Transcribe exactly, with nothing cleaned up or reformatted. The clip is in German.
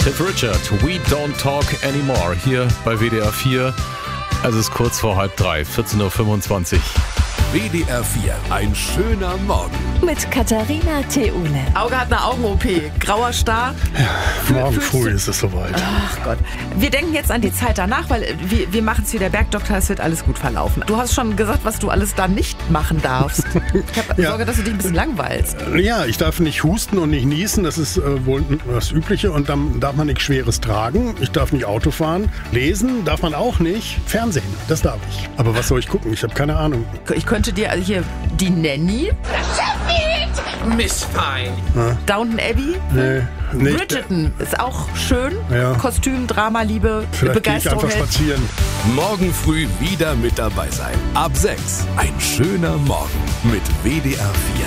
Cliff Richard, We Don't Talk Anymore, hier bei W D R vier. Es ist kurz vor halb drei, vierzehn Uhr fünfundzwanzig. W D R vier, ein schöner Morgen. Mit Katharina Theule. Auge hat eine Augen-O P. Grauer Star. Ja, morgen früh ist es soweit. Ach Gott. Wir denken jetzt an die Zeit danach, weil wir, wir machen es wie der Bergdoktor, es wird alles gut verlaufen. Du hast schon gesagt, was du alles da nicht machen darfst. Ich habe Ja. Sorge, dass du dich ein bisschen langweilst. Ja, ich darf nicht husten und nicht niesen, das ist äh, wohl das Übliche. Und dann darf man nichts Schweres tragen. Ich darf nicht Auto fahren. Lesen darf man auch nicht. Fernsehen, das darf ich. Aber was soll ich gucken? Ich habe keine Ahnung. Ich könnte dir also hier die Nanny, Miss Fine. Downton Abbey, Nee, nee, Bridgerton ist auch schön. Ja. Kostüm, Drama, Liebe, vielleicht gehe ich Begeisterung. einfach hält. spazieren. Morgen früh wieder mit dabei sein. Ab sechs, ein schöner Morgen mit W D R vier.